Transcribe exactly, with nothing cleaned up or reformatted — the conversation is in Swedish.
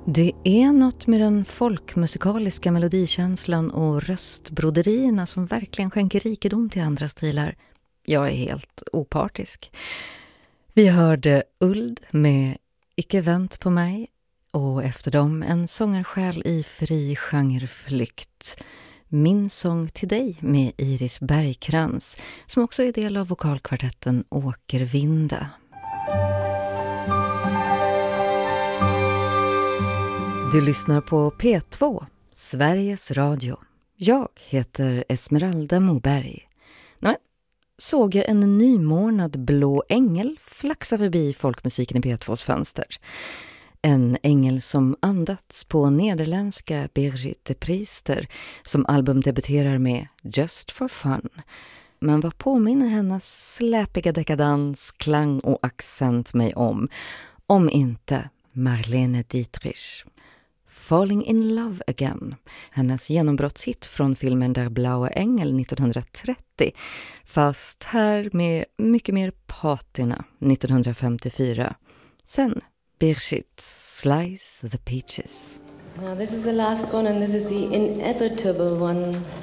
Det är något med den folkmusikaliska melodikänslan och röstbroderierna som verkligen skänker rikedom till andra stilar. Jag är helt opartisk. Vi hörde Uld med Icke vänt på mig och efter dem en sångarsjäl i fri genreflykt. Min sång till dig med Iris Bergkrans som också är del av vokalkvartetten Åkervinda. Du lyssnar på P två, Sveriges Radio. Jag heter Esmeralda Moberg. Nej, såg jag en nymornad blå ängel flaxa förbi folkmusiken i P tvås fönster. En ängel som andats på nederländska Birgitte Priester som album debuterar med Just for Fun. Men vad påminner hennes släpiga dekadans, klang och accent mig om? Om inte Marlene Dietrich. Falling in Love Again, hennes genombrottshit från filmen Der blaue Engel nittonhundratrettio, fast här med mycket mer patina nittonhundrafemtiofyra. Sen Birgit Slice the Peaches. Now this is the last one and this is the inevitable one.